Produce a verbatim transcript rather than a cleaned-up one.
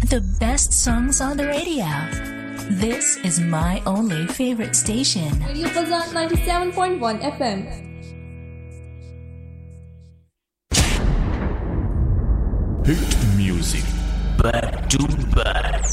The best songs on the radio. This is my only favorite station. Radio Fazan ninety-seven point one F M. Hit music back to back.